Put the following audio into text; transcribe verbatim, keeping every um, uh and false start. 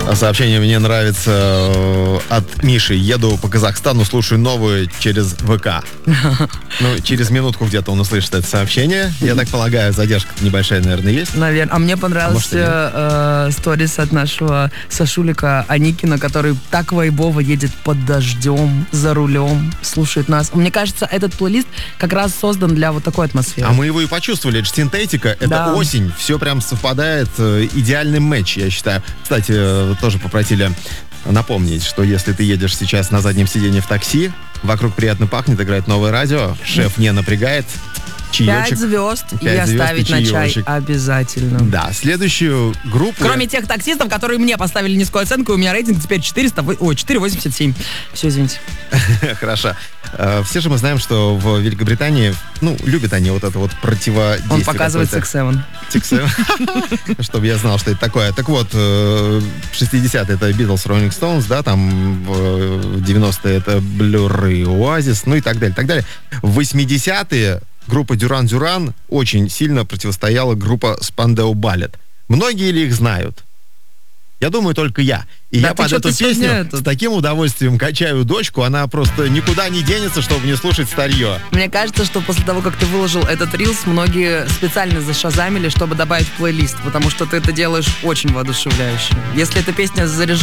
Сообщение мне нравится э, от Миши. Еду по Казахстану, слушаю новую через ВК. Ну, через минутку где-то он услышит это сообщение. Я так полагаю, задержка небольшая, наверное, есть. Наверное. А мне понравился сторис от нашего Сашулика Аникина, который так вайбово едет под дождем, за рулем, слушает нас. Мне кажется, этот плейлист как раз создан для вот такой атмосферы. А мы его и почувствовали. Это синтетика, это Да. осень. Все прям совпадает. э, Идеальный матч, я считаю. Кстати, э, тоже попросили напомнить, что если ты едешь сейчас на заднем сиденье в такси, вокруг приятно пахнет, играет новое радио, шеф не напрягает, чаечек. Пять звезд и Пять звезд оставить и на чай чаечек. обязательно. Да, следующую группу... Кроме тех таксистов, которые мне поставили низкую оценку, у меня рейтинг теперь четыреста, ой, четыре восемьдесят семь. Все, извините. Хорошо. Э, Все же мы знаем, что в Великобритании, ну, любят они вот это вот противодействие. Он показывает какое-то. Six Seven. Six Seven. Чтобы я знал, что это такое. Так вот, э, шестидесятые это Beatles, Rolling Stones, да, там в девяностые это Blur и Oasis, ну и так далее, так далее. В восьмидесятые группа Duran Duran очень сильно противостояла группа Spandau Ballet. Многие ли их знают? Я думаю, только я. И Да я ты под чё, эту ты сегодня песню это- с таким удовольствием качаю дочку. Она просто никуда не денется, чтобы не слушать старье. Мне кажется, что после того, как ты выложил этот рилс, многие специально зашазамили, чтобы добавить в плейлист, потому что ты это делаешь очень воодушевляюще. Если эта песня заряжает